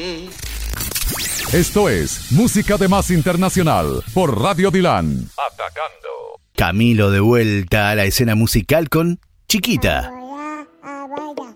Esto es Música de Más Internacional por Radio Dilan. Atacando. Camilo de vuelta a la escena musical con Chiquita.